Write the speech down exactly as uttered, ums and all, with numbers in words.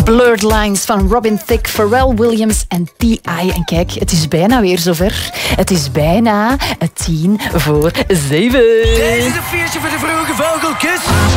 Blurred Lines van Robin Thicke, Pharrell Williams en T I En kijk, het is bijna weer zover. Het is bijna tien voor zeven. Dit is een feestje voor de vroege vogelkus.